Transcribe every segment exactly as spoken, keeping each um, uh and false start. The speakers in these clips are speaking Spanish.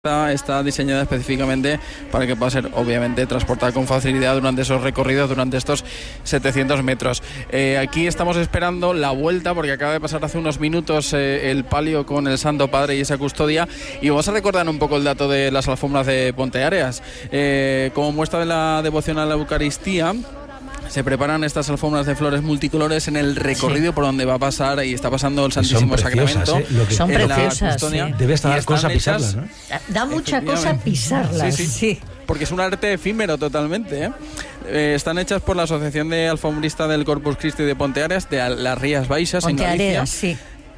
Está diseñada específicamente para que pueda ser obviamente transportada con facilidad durante esos recorridos, durante estos setecientos metros. Eh, aquí estamos esperando la vuelta porque acaba de pasar hace unos minutos eh, el palio con el Santo Padre y esa custodia, y vamos a recordar un poco el dato de las alfombras de Ponteareas. Eh, como muestra de la devoción a la Eucaristía, se preparan estas alfombras de flores multicolores en el recorrido sí. por donde va a pasar y está pasando el Santísimo Sacramento. ¿eh? Lo que Son preciosas, sí. Debe estar dar cosa pisarlas, ¿no? Da mucha cosa pisarlas, sí, sí. sí. Porque es un arte efímero totalmente, ¿eh? Eh, están hechas por la Asociación de Alfombristas del Corpus Christi de Ponteareas, de las Rías Baixas, en Galicia. Sí.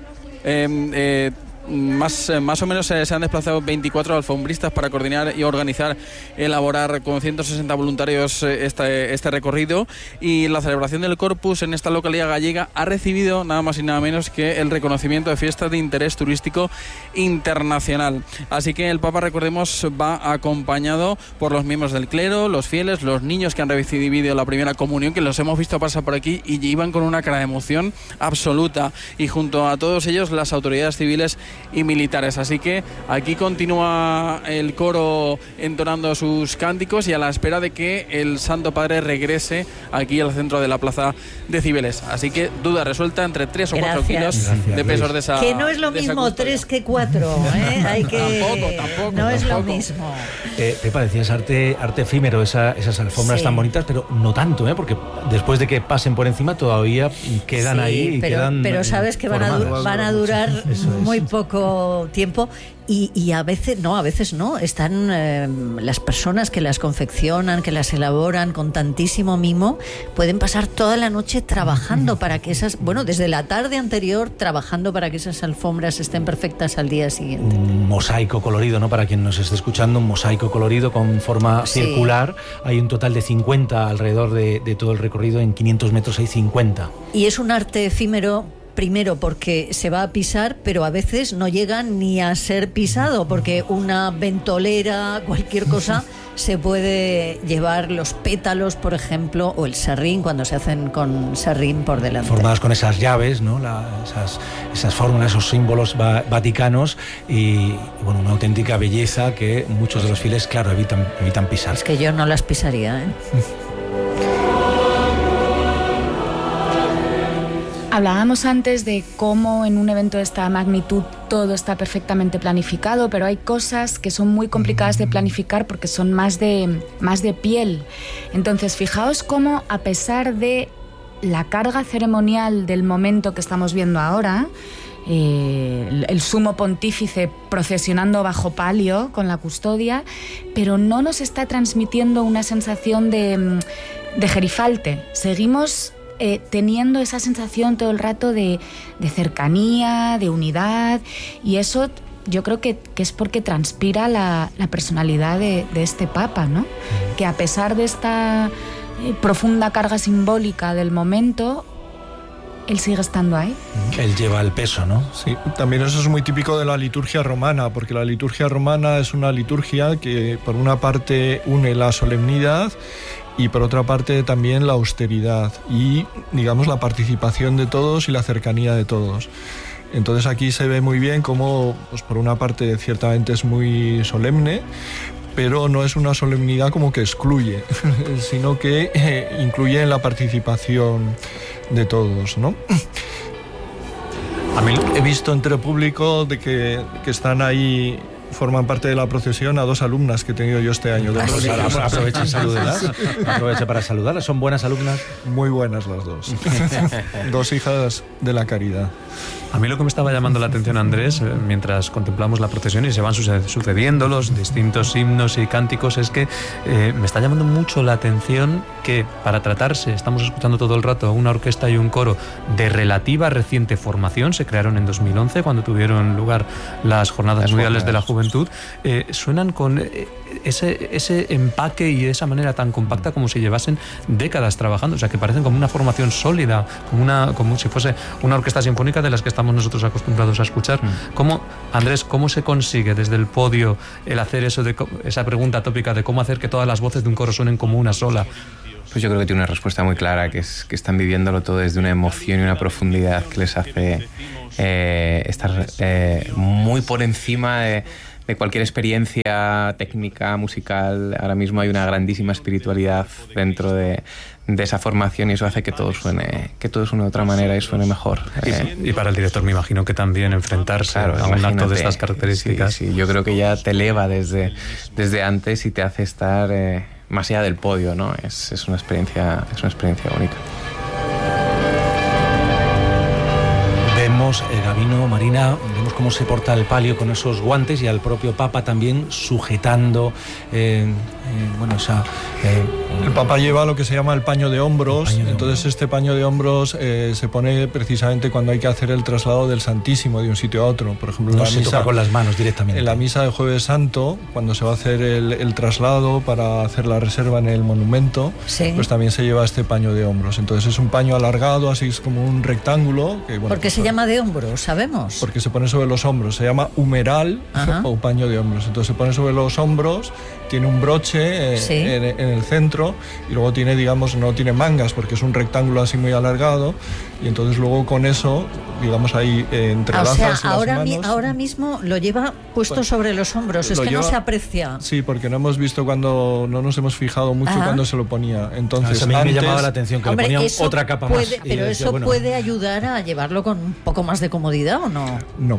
Eh, eh, Más, más o menos se, se han desplazado veinticuatro alfombristas para coordinar y organizar, elaborar con ciento sesenta voluntarios este, este recorrido, y la celebración del Corpus en esta localidad gallega ha recibido nada más y nada menos que el reconocimiento de fiesta de interés turístico internacional. Así que el Papa, recordemos, va acompañado por los miembros del clero, los fieles, los niños que han recibido la primera comunión, que los hemos visto pasar por aquí y iban con una cara de emoción absoluta, y junto a todos ellos las autoridades civiles y militares. Así que aquí continúa el coro entonando sus cánticos y a la espera de que el Santo Padre regrese aquí al centro de la plaza de Cibeles. Así que duda resuelta entre tres o cuatro kilos Gracias, de pesos de esa. Que no es lo mismo tres que cuatro, ¿eh? Hay que... tampoco, tampoco. No es tampoco. lo mismo. Eh, Pepa, decías arte, arte efímero, esa, esas alfombras sí. tan bonitas, pero no tanto, ¿eh? Porque después de que pasen por encima todavía quedan sí, ahí y pero, quedan. Pero sabes que van a, van a durar muy poco tiempo. Y, y a veces no, a veces no. Están eh, las personas que las confeccionan, que las elaboran con tantísimo mimo, pueden pasar toda la noche trabajando para que esas, bueno, desde la tarde anterior trabajando para que esas alfombras estén perfectas al día siguiente. Un mosaico colorido, ¿no? Para quien nos esté escuchando, un mosaico colorido con forma sí. circular. Hay un total de cincuenta alrededor de, de todo el recorrido. En quinientos metros hay cincuenta. Y es un arte efímero. Primero porque se va a pisar, pero a veces no llega ni a ser pisado, porque una ventolera, cualquier cosa, se puede llevar los pétalos, por ejemplo, o el serrín, cuando se hacen con serrín por delante. Formadas con esas llaves, ¿no? La, esas, esas fórmulas, esos símbolos va, vaticanos y, y, bueno, una auténtica belleza que muchos de los fieles, claro, evitan, evitan pisar. Es que yo no las pisaría, ¿eh? Hablábamos antes de cómo en un evento de esta magnitud todo está perfectamente planificado, pero hay cosas que son muy complicadas de planificar porque son más de, más de piel. Entonces, fijaos cómo, a pesar de la carga ceremonial del momento que estamos viendo ahora, eh, el, el sumo pontífice procesionando bajo palio con la custodia, pero no nos está transmitiendo una sensación de, de gerifalte. Seguimos Eh, teniendo esa sensación todo el rato de, de cercanía, de unidad, y eso yo creo que, que es porque transpira la, la personalidad de, de este Papa, ¿no? Que a pesar de esta eh, profunda carga simbólica del momento, él sigue estando ahí. Él lleva el peso, ¿no? Sí, también eso es muy típico de la liturgia romana, porque la liturgia romana es una liturgia que por una parte une la solemnidad y por otra parte también la austeridad y, digamos, la participación de todos y la cercanía de todos. Entonces aquí se ve muy bien cómo, pues por una parte ciertamente es muy solemne, pero no es una solemnidad como que excluye, sino que eh, incluye en la participación de todos, ¿no? A mí he visto entre público de que, que están ahí, forman parte de la procesión, a dos alumnas que he tenido yo este año. Ah, sí, aprovecha y saludarlas. Aprovecha para saludarlas. ¿Son buenas alumnas? Muy buenas las dos. Dos hijas de la caridad. A mí lo que me estaba llamando la atención, Andrés, mientras contemplamos la procesión y se van sucediendo los distintos himnos y cánticos, es que eh, me está llamando mucho la atención que, para tratarse, estamos escuchando todo el rato una orquesta y un coro de relativa reciente formación, se crearon en dos mil once cuando tuvieron lugar las Jornadas Mundiales de la Juventud, eh, suenan con eh, ese, ese empaque y esa manera tan compacta como si llevasen décadas trabajando, o sea que parecen como una formación sólida, como, una, como si fuese una orquesta sinfónica de las que estamos nosotros acostumbrados a escuchar. Mm. ¿Cómo, Andrés, cómo se consigue desde el podio el hacer eso de esa pregunta tópica de cómo hacer que todas las voces de un coro suenen como una sola? Pues yo creo que tiene una respuesta muy clara, que es que están viviéndolo todo desde una emoción y una profundidad que les hace eh, estar eh, muy por encima de, de cualquier experiencia técnica, musical. Ahora mismo hay una grandísima espiritualidad dentro de, de esa formación y eso hace que todo suene, que todo suene de otra manera y suene mejor. Y, eh, y para el director me imagino que también enfrentarse claro, a un acto de estas características. Sí, sí, yo creo que ya te eleva desde, desde antes y te hace estar eh, más allá del podio, ¿no? Es, es una experiencia, es una experiencia única. Vemos, eh, Gabino, Marina, vemos cómo se porta el palio con esos guantes y al propio Papa también sujetando, eh, eh, bueno, esa... Eh, el Papa lleva lo que se llama el paño de hombros, paño de entonces hombros. Este paño de hombros eh, se pone precisamente cuando hay que hacer el traslado del Santísimo de un sitio a otro. Por ejemplo, no la se misa, toca con las manos directamente. En la misa de Jueves Santo, cuando se va a hacer el, el traslado para hacer la reserva en el monumento, sí. pues también se lleva este paño de hombros. Entonces es un paño alargado, así es como un rectángulo. Que, bueno, ¿Por qué pues, se llama de hombros? ¿Sabemos? Porque se pone sobre los hombros, se llama humeral o paño de hombros. Entonces se pone sobre los hombros, tiene un broche eh, ¿sí? en, en el centro y luego tiene, digamos, no tiene mangas porque es un rectángulo así muy alargado y entonces luego con eso, digamos, ahí eh, entrelazas ah, o sea, ahora, las manos. Mi, ahora mismo lo lleva puesto pues, sobre los hombros, es que lleva, no se aprecia. Sí, porque no hemos visto cuando, no nos hemos fijado mucho Ajá. cuando se lo ponía. Entonces, a mí antes, me llamaba la atención que Hombre, le ponían otra capa puede, más. Pero eso bueno, puede ayudar a llevarlo con un poco más de comodidad, ¿o no? No.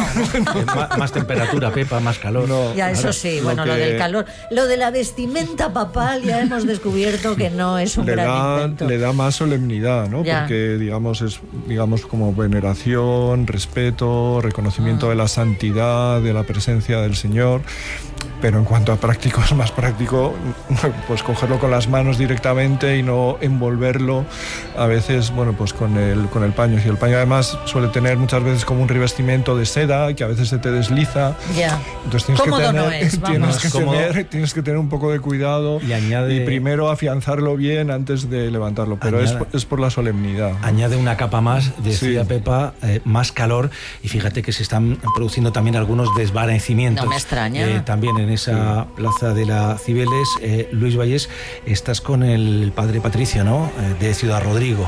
no. más, más temperatura, Pepa, más calor. No, ya, eso sí, lo bueno, que... lo del calor. Lo de la vestimenta papal ya hemos descubierto que no es un le gran da, invento. Le da más solemnidad, ¿no? Ya. Porque, digamos, es digamos como veneración, respeto, reconocimiento ah. de la santidad, de la presencia del Señor. Pero en cuanto a práctico, es más práctico pues cogerlo con las manos directamente y no envolverlo a veces, bueno, pues con el, con el paño. Y el paño además suele tener muchas veces como un revestimiento de seda que a veces se te desliza. Ya. Entonces tienes que, tener, no es, tienes, que tener, tienes que tener un poco de cuidado y, añade, y primero afianzarlo bien antes de levantarlo. Pero añade, es, es por la solemnidad. Añade una capa más, decía sí. Pepa, eh, más calor. Y fíjate que se están produciendo también algunos desvanecimientos. No me extraña. Eh, también en esa sí. plaza de la Cibeles. Eh, Luis Vallés, estás con el padre Patricio, ¿no? Eh, de Ciudad Rodrigo.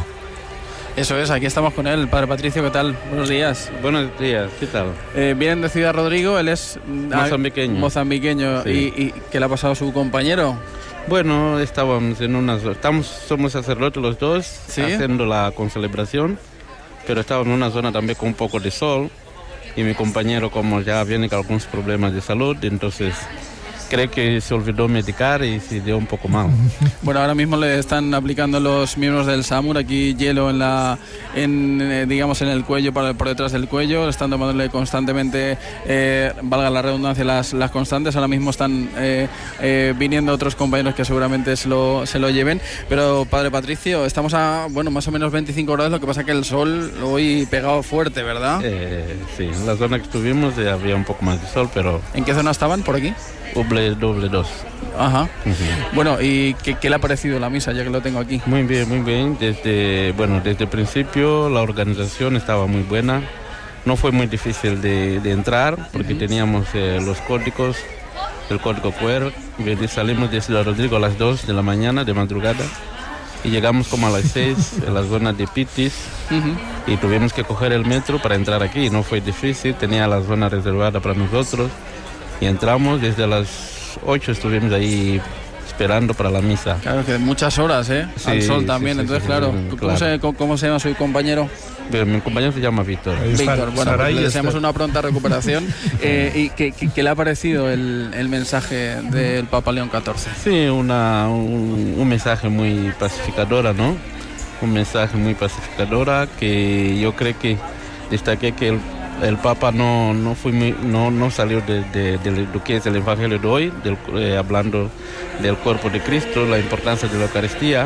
Eso es, aquí estamos con él, el padre Patricio, ¿qué tal? Buenos días. Buenos días, ¿qué tal? Eh, vienen de Ciudad Rodrigo, él es mozambiqueño. Mozambiqueño. Sí. ¿Y, y qué le ha pasado a su compañero? Bueno, estábamos en una... Estamos, somos sacerdotes los dos, ¿sí? haciendo la concelebración, pero estábamos en una zona también con un poco de sol, y mi compañero, como ya viene con algunos problemas de salud, entonces... creo que se olvidó medicar y se dio un poco mal. Bueno, ahora mismo le están aplicando los miembros del SAMUR aquí hielo en la, en, eh, digamos en el cuello, por, por detrás del cuello, están tomándole constantemente, eh, valga la redundancia, las, las constantes. Ahora mismo están eh, eh, viniendo otros compañeros que seguramente se lo, se lo lleven. Pero padre Patricio, estamos a, bueno, más o menos veinticinco grados, lo que pasa que el sol hoy pegado fuerte, ¿verdad? Eh, sí, en la zona que estuvimos eh, había un poco más de sol, pero... ¿En qué zona estaban? ¿Por aquí? Doble, doble dos. Ajá. Uh-huh. Bueno, ¿y qué, qué le ha parecido la misa, ya que lo tengo aquí? Muy bien, muy bien. Desde, bueno, desde el principio la organización estaba muy buena. No fue muy difícil de, de entrar porque uh-huh. teníamos eh, los códigos, el código Q R. Salimos de Ciudad Rodrigo a las dos de la mañana, de madrugada, y llegamos como a las seis en la zona de Pitis. Uh-huh. Y tuvimos que coger el metro para entrar aquí. No fue difícil, tenía la zona reservada para nosotros. Y entramos, desde las ocho estuvimos ahí esperando para la misa. Claro, que muchas horas, ¿eh? Sí, al sol también, sí, sí, entonces sí, claro. Sí, ¿Cómo, claro. Se, cómo, ¿Cómo se llama su compañero? Pero mi compañero se llama Víctor. Víctor, bueno, pues le deseamos una pronta recuperación. eh, ¿Y qué, qué, qué le ha parecido el, el mensaje del Papa León catorce? Sí, una, un, un mensaje muy pacificadora, ¿no? Un mensaje muy pacificadora que yo creo que destaqué que el El Papa no, no, fue muy, no, no salió de, de, de lo que es el Evangelio de hoy, del, eh, hablando del cuerpo de Cristo, la importancia de la Eucaristía,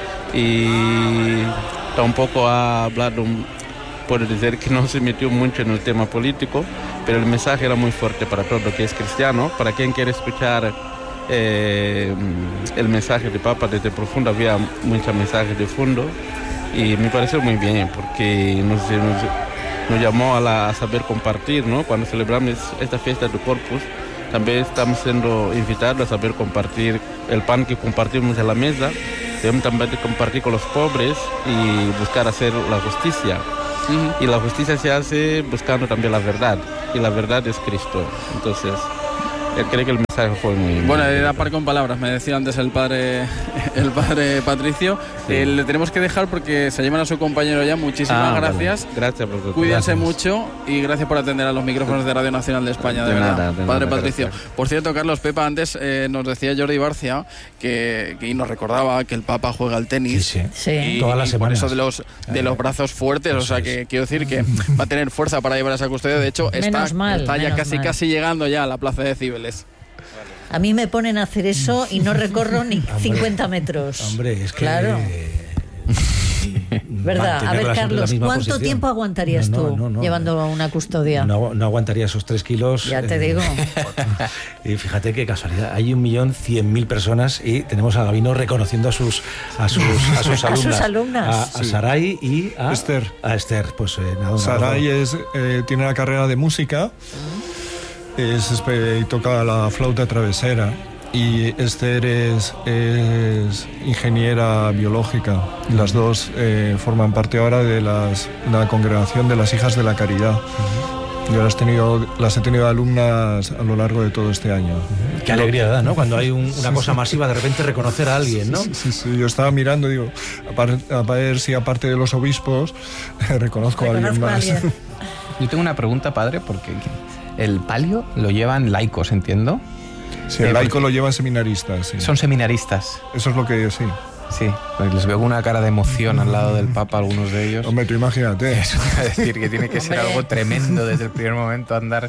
y tampoco ha hablado, puedo decir que no se metió mucho en el tema político, pero el mensaje era muy fuerte para todo lo que es cristiano. Para quien quiere escuchar eh, el mensaje del Papa desde profundo, había muchos mensajes de fondo, y me pareció muy bien, porque nos... nos nos llamó a, la, a saber compartir, ¿no? Cuando celebramos esta fiesta de Corpus, también estamos siendo invitados a saber compartir el pan que compartimos en la mesa. Debemos también compartir con los pobres y buscar hacer la justicia. Uh-huh. Y la justicia se hace buscando también la verdad, y la verdad es Cristo. Entonces, él cree que el mensaje fue muy... Bueno, era par con palabras, me decía antes el padre el padre Patricio. Sí. Eh, le tenemos que dejar porque se llaman a su compañero ya. Muchísimas ah, gracias. Vale. Gracias por tu Cuídense gracias. mucho y gracias por atender a los micrófonos de Radio Nacional de España, de, de verdad, nada, de padre nada, Patricio. Gracias. Por cierto, Carlos, Pepa, antes eh, nos decía Jordi Barcia que, que y nos recordaba que el Papa juega al tenis. Sí, sí. sí. Y, todas las semanas. Y por eso de los, de los brazos fuertes, eso o sea, que quiero decir que va a tener fuerza para llevar esa custodia. De hecho, está, mal, está ya casi, mal. casi llegando ya a la Plaza de Cibeles. A mí me ponen a hacer eso y no recorro ni hombre, cincuenta metros. Hombre, es que... Claro. ¿Verdad? A ver, Carlos, ¿cuánto posición. tiempo aguantarías no, no, tú no, no, llevando no. una custodia? No, no aguantaría esos tres kilos. Ya te eh, digo. Y fíjate qué casualidad. Hay un millón cien mil personas y tenemos a Gabino reconociendo a sus a sus a sus alumnas. A sus alumnas. A, a sí. Saray y a Esther. A Esther. Pues eh, nada. Saray es eh, tiene la carrera de música. Es, y toca la flauta travesera. Y Esther es, es ingeniera biológica. Las dos eh, forman parte ahora de las, la congregación de las Hijas de la Caridad. Uh-huh. Yo las, tenido, las he tenido alumnas a lo largo de todo este año. Uh-huh. Qué alegría da, ¿no? Cuando hay un, una cosa masiva, de repente reconocer a alguien, ¿no? Sí, sí, sí. Yo estaba mirando, digo, a, a ver si aparte de los obispos reconozco, reconozco a alguien más. A alguien. Yo tengo una pregunta, padre, porque el palio lo llevan laicos, entiendo. Sí, el laico lo llevan seminaristas. Sí. Son seminaristas. Eso es lo que sí. Sí, pues les veo una cara de emoción al lado del Papa, algunos de ellos. Hombre, tú imagínate. Eso es decir, que tiene que ser algo tremendo desde el primer momento andar...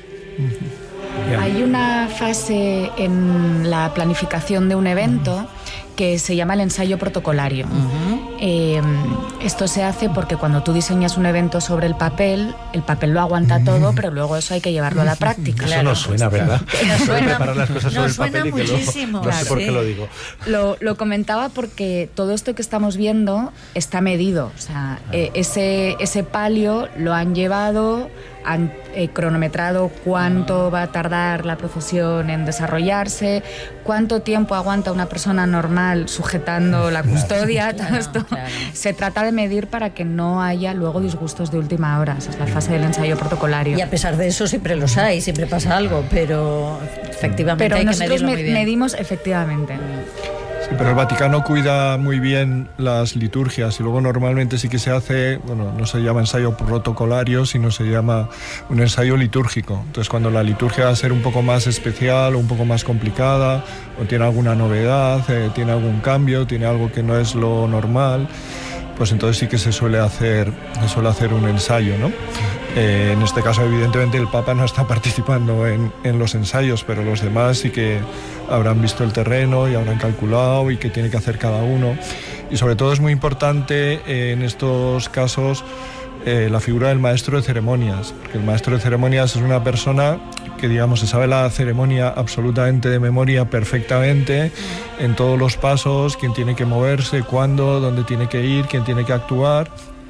Hay una fase en la planificación de un evento que se llama el ensayo protocolario. Uh-huh. Eh, esto se hace porque cuando tú diseñas un evento sobre el papel, el papel lo aguanta todo, pero luego eso hay que llevarlo a la práctica. Eso claro. No suena, ¿verdad? Nos suena, preparar las cosas sobre nos el papel y que muchísimo. Lo, no sé por sí. qué lo digo. Lo, lo comentaba porque todo esto que estamos viendo está medido. O sea, ah. eh, ese, ese palio lo han llevado, han eh, cronometrado cuánto va a tardar la procesión en desarrollarse, cuánto tiempo aguanta una persona normal sujetando la custodia. Claro, todo esto claro. Se trata de medir para que no haya luego disgustos de última hora. Esa es la fase del ensayo protocolario. Y a pesar de eso siempre los hay, siempre pasa algo, pero efectivamente pero hay que nosotros medirlo me- muy bien. medimos efectivamente. Sí, pero el Vaticano cuida muy bien las liturgias y luego normalmente sí que se hace, bueno, no se llama ensayo protocolario, sino se llama un ensayo litúrgico. Entonces cuando la liturgia va a ser un poco más especial o un poco más complicada o tiene alguna novedad, eh, tiene algún cambio, tiene algo que no es lo normal, pues entonces sí que se suele hacer, se suele hacer un ensayo, ¿no? Eh, en este caso, evidentemente, el Papa no está participando en, en los ensayos, pero los demás sí que habrán visto el terreno y habrán calculado y qué tiene que hacer cada uno. Y sobre todo es muy importante eh, en estos casos eh, la figura del maestro de ceremonias, porque el maestro de ceremonias es una persona que, digamos, se sabe la ceremonia absolutamente de memoria perfectamente, en todos los pasos, quién tiene que moverse, cuándo, dónde tiene que ir, quién tiene que actuar,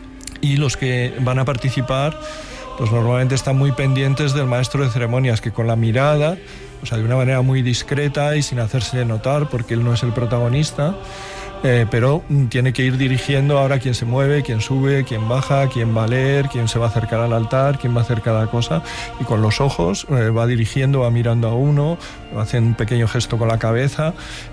y los que van a participar pues normalmente están muy pendientes del maestro de ceremonias, que con la mirada, o sea, de una manera muy discreta y sin hacerse notar, porque él no es el protagonista, eh, pero tiene que ir dirigiendo ahora quién se mueve, quién sube, quién baja, quién va a leer, quién se va a acercar al altar, quién va a hacer cada cosa, y con los ojos eh, va dirigiendo, va mirando a uno, hace un pequeño gesto con la cabeza,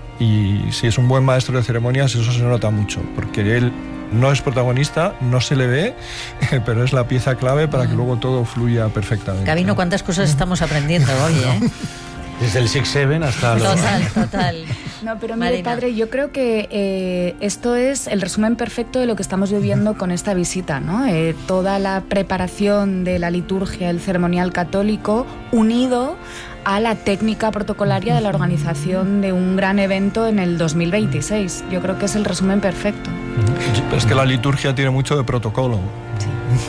y si es un buen maestro de ceremonias eso se nota mucho, porque él no es protagonista, no se le ve, pero es la pieza clave para que luego todo fluya perfectamente. Gabino, cuántas cosas estamos aprendiendo hoy, ¿eh? Desde el six seven hasta los... Total, total. No, pero mire, Marina. padre, yo creo que eh, esto es el resumen perfecto de lo que estamos viviendo con esta visita, ¿no? Eh, toda la preparación de la liturgia, el ceremonial católico, unido a la técnica protocolaria de la organización de un gran evento en el dos mil veintiséis. Yo creo que es el resumen perfecto. Pero es que la liturgia tiene mucho de protocolo. Sí.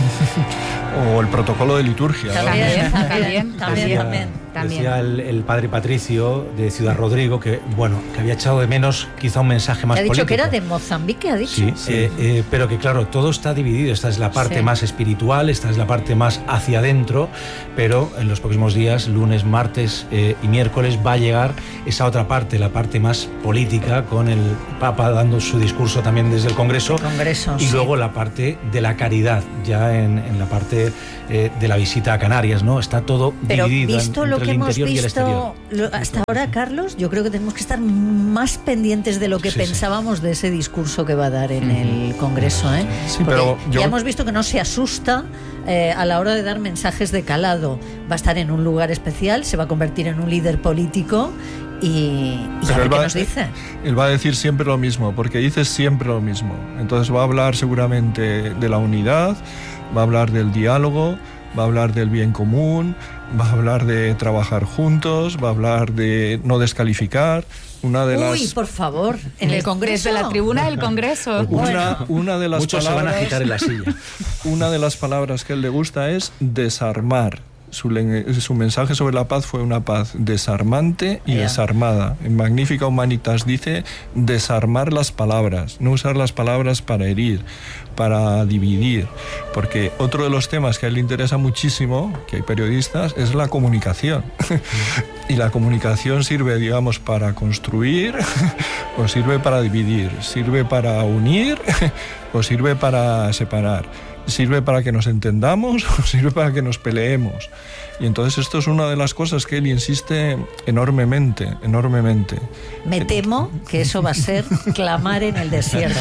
O el protocolo de liturgia. También, También, también, también, también. También. Decía el, el padre Patricio de Ciudad Rodrigo que, bueno, que había echado de menos quizá un mensaje más Ha dicho político. que era de Mozambique, ha dicho. Sí, sí. Eh, eh, pero que claro, todo está dividido. Esta es la parte Sí. más espiritual, esta es la parte más hacia adentro, pero en los próximos días, lunes, martes eh, y miércoles, va a llegar esa otra parte, la parte más política, con el Papa dando su discurso también desde el Congreso. Congreso, y sí. luego la parte de la caridad, ya en, en la parte eh, de la visita a Canarias, ¿no? Está todo Pero dividido visto en, lo en el interior y el exterior. Lo, hasta ahora, Carlos, yo creo que tenemos que estar más pendientes de lo que sí, pensábamos sí. de ese discurso que va a dar en mm. el Congreso, ¿eh? Sí, pero yo... ya hemos visto que no se asusta eh, a la hora de dar mensajes de calado. Va a estar en un lugar especial, se va a convertir en un líder político. Y, y a ver qué nos dice. Él va a decir siempre lo mismo, porque dice siempre lo mismo. Entonces va a hablar seguramente de la unidad, va a hablar del diálogo, va a hablar del bien común, va a hablar de trabajar juntos, va a hablar de no descalificar. Una de Uy, las... por favor, en el Congreso. Desde la tribuna del Congreso. Una, una de las Muchos palabras, se van a agitar en la silla. Una de las palabras que a él le gusta es desarmar. Su, su mensaje sobre la paz fue una paz desarmante y yeah. desarmada. En Magnífica Humanitas dice desarmar las palabras, no usar las palabras para herir, para dividir, porque otro de los temas que a él le interesa muchísimo, que hay periodistas, es la comunicación. Y la comunicación sirve, digamos, para construir o sirve para dividir, sirve para unir o sirve para separar. ¿Sirve para que nos entendamos o sirve para que nos peleemos? Y entonces esto es una de las cosas que él insiste enormemente, enormemente. Me temo que eso va a ser clamar en el desierto.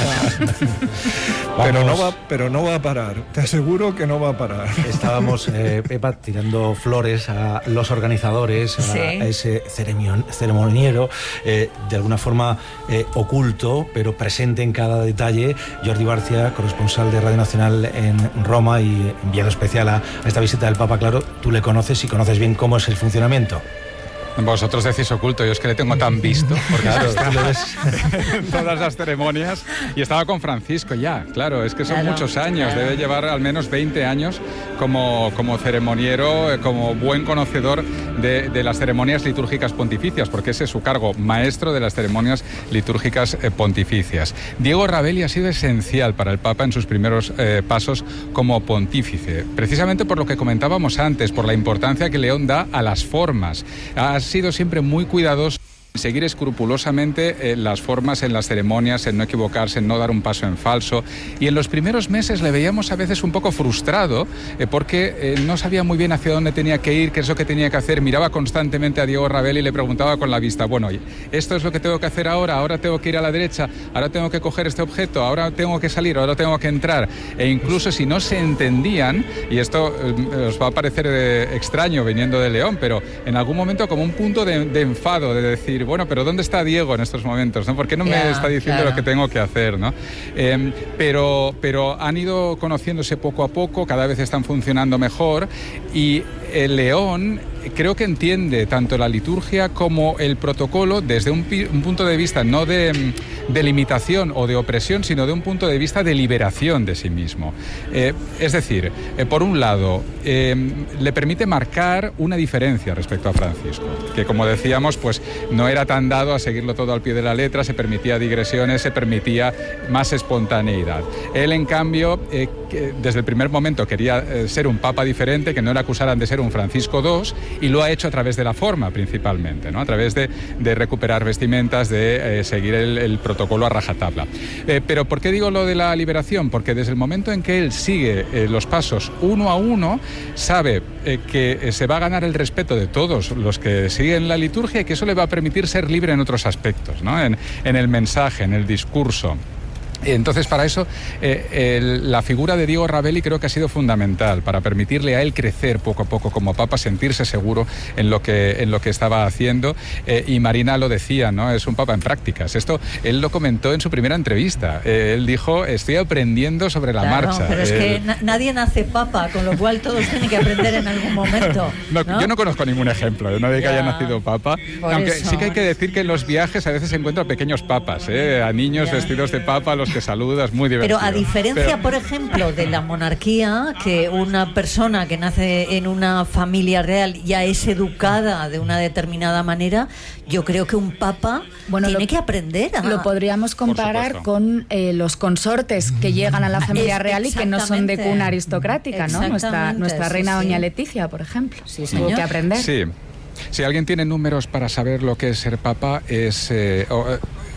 Pero no va, pero no va a parar, te aseguro que no va a parar. Estábamos, eh, Pepa, tirando flores a los organizadores, a, sí. a ese ceremoniero, ceremoniero eh, de alguna forma eh, oculto, pero presente en cada detalle. Jordi Barcia, corresponsal de Radio Nacional en Roma y enviado especial a, a esta visita del Papa, claro, tú le conoces y conoces bien cómo es el funcionamiento. Vosotros decís oculto, yo es que le tengo tan visto, porque claro, está tú lo ves en todas las ceremonias, y estaba con Francisco ya, claro, es que son claro, muchos años, claro. debe llevar al menos veinte años como, como ceremoniero, como buen conocedor de, de las ceremonias litúrgicas pontificias, porque ese es su cargo, maestro de las ceremonias litúrgicas eh, pontificias. Diego Ravelli ha sido esencial para el Papa en sus primeros eh, pasos como pontífice, precisamente por lo que comentábamos antes, por la importancia que León da a las formas. Ha sido siempre muy cuidadoso en seguir escrupulosamente eh, las formas en las ceremonias, en no equivocarse, en no dar un paso en falso. Y en los primeros meses le veíamos a veces un poco frustrado eh, porque eh, no sabía muy bien hacia dónde tenía que ir, qué es lo que tenía que hacer. Miraba constantemente a Diego Ravelli y le preguntaba con la vista, bueno, esto es lo que tengo que hacer ahora, ahora tengo que ir a la derecha, ahora tengo que coger este objeto, ahora tengo que salir, ahora tengo que entrar. E incluso si no se entendían, y esto eh, os va a parecer eh, extraño viniendo de León, pero en algún momento como un punto de, de enfado, de decir, bueno, pero ¿dónde está Diego en estos momentos? ¿No? ¿Por qué no yeah, me está diciendo claro. lo que tengo que hacer? ¿No? Eh, pero, pero han ido conociéndose poco a poco, cada vez están funcionando mejor, y el León creo que entiende tanto la liturgia como el protocolo desde un, un punto de vista no de, de limitación o de opresión, sino de un punto de vista de liberación de sí mismo. Eh, es decir, eh, por un lado, eh, le permite marcar una diferencia respecto a Francisco, que como decíamos, pues no era tan dado a seguirlo todo al pie de la letra, se permitía digresiones, se permitía más espontaneidad. Él, en cambio, eh, que desde el primer momento quería eh, ser un papa diferente, que no le acusaran de ser un Francisco segundo, y lo ha hecho a través de la forma principalmente, ¿no? A través de, de recuperar vestimentas, de eh, seguir el, el protocolo a rajatabla. Eh, pero ¿por qué digo lo de la liberación? Porque desde el momento en que él sigue eh, los pasos uno a uno, sabe eh, que eh, se va a ganar el respeto de todos los que siguen la liturgia y que eso le va a permitir ser libre en otros aspectos, ¿no? En, en el mensaje, en el discurso. Entonces, para eso, eh, el, la figura de Diego Ravelli creo que ha sido fundamental para permitirle a él crecer poco a poco como papa, sentirse seguro en lo que, en lo que estaba haciendo. Eh, y Marina lo decía, ¿no? Es un papa en prácticas. Esto él lo comentó en su primera entrevista. Eh, él dijo, estoy aprendiendo sobre la claro, marcha. Pero es eh, que na nadie nace papa, con lo cual todos tienen que aprender en algún momento. No, ¿no? Yo no conozco ningún ejemplo de nadie ya, que haya nacido papa. Aunque eso. sí que hay que decir que en los viajes a veces se encuentran pequeños papas, ¿eh? A niños ya. vestidos de papa a los que saludas, muy divertido. Pero a diferencia, Pero... por ejemplo, de la monarquía, que una persona que nace en una familia real ya es educada de una determinada manera, yo creo que un papa bueno, tiene lo, que aprender a... Lo podríamos comparar con eh, los consortes que llegan a la familia real y que no son de cuna aristocrática, ¿no? Nuestra, nuestra reina sí, doña sí. Leticia, por ejemplo. Sí, tuvo que aprender. Sí. Si alguien tiene números para saber lo que es ser papa, es... Eh, oh,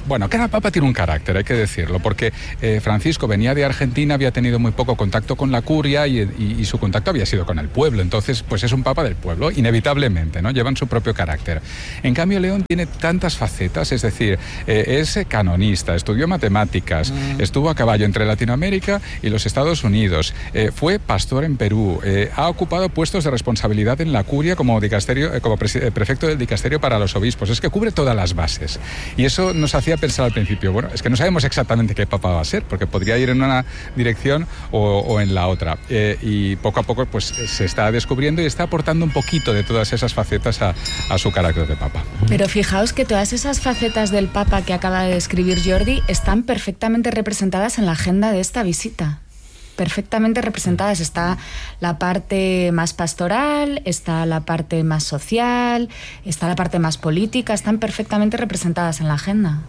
Bueno, cada papa tiene un carácter, hay que decirlo, porque eh, Francisco venía de Argentina, había tenido muy poco contacto con la curia y, y, y su contacto había sido con el pueblo, entonces pues es un papa del pueblo, inevitablemente, ¿no? Llevan su propio carácter. En cambio, León tiene tantas facetas, es decir, eh, es canonista, estudió matemáticas, mm. estuvo a caballo entre Latinoamérica y los Estados Unidos, eh, fue pastor en Perú, eh, ha ocupado puestos de responsabilidad en la curia como, dicasterio, eh, como pre- prefecto del dicasterio para los obispos, es que cubre todas las bases. Y eso nos hacía pensar al principio, bueno, es que no sabemos exactamente qué papa va a ser, porque podría ir en una dirección o, o en la otra. Eh, y poco a poco pues se está descubriendo y está aportando un poquito de todas esas facetas a, a su carácter de papa. Pero fijaos que todas esas facetas del papa que acaba de describir Jordi están perfectamente representadas en la agenda de esta visita. Perfectamente representadas. Está la parte más pastoral, está la parte más social, está la parte más política, están perfectamente representadas en la agenda.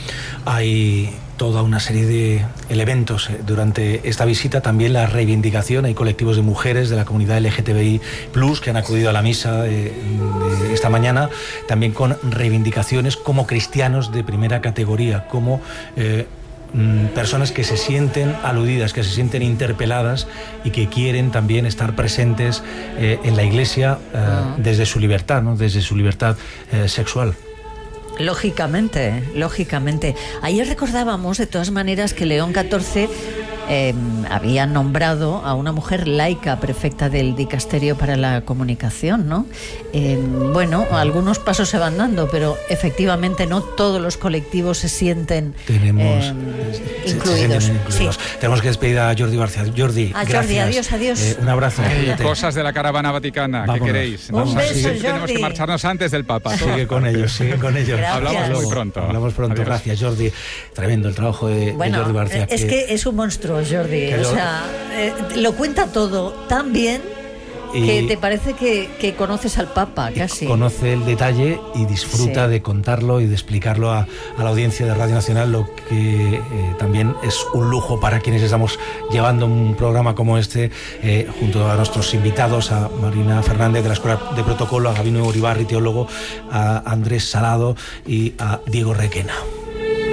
Hay toda una serie de elementos durante esta visita, también la reivindicación. Hay colectivos de mujeres de la comunidad L G T B I plus, que han acudido a la misa de, de esta mañana, también con reivindicaciones como cristianos de primera categoría, como eh, personas que se sienten aludidas, que se sienten interpeladas y que quieren también estar presentes eh, en la Iglesia eh, uh-huh. desde su libertad, ¿no? Desde su libertad eh, sexual. Lógicamente, lógicamente. Ayer recordábamos, de todas maneras, que León catorce eh, había nombrado a una mujer laica prefecta del dicasterio para la comunicación, ¿no? Eh, bueno, algunos pasos se van dando, pero efectivamente no todos los colectivos se sienten Tenemos, eh, se, incluidos. Se incluidos. Sí. Tenemos que despedir a Jordi García. Jordi, a gracias. Jordi, adiós, adiós. Eh, un abrazo. Eh, cosas de la caravana vaticana, Vámonos. ¿qué queréis? Un No, beso, sí, Jordi. tenemos que marcharnos antes del Papa. Sigue con ellos, sigue con ellos. Gracias. Hablamos muy pronto. Hablamos pronto. Adiós. Gracias, Jordi. Tremendo el trabajo de, Bueno, de Jordi García. es que... que es un monstruo, Jordi. O lo... sea, eh, lo cuenta todo tan bien que te parece que, que conoces al Papa, casi. Conoce el detalle y disfruta sí. de contarlo y de explicarlo a, a la audiencia de Radio Nacional, lo que eh, también es un lujo para quienes estamos llevando un programa como este, eh, junto a nuestros invitados, a Marina Fernández de la Escuela de Protocolo, a Gabino Uribarri, teólogo, a Andrés Salado y a Diego Requena.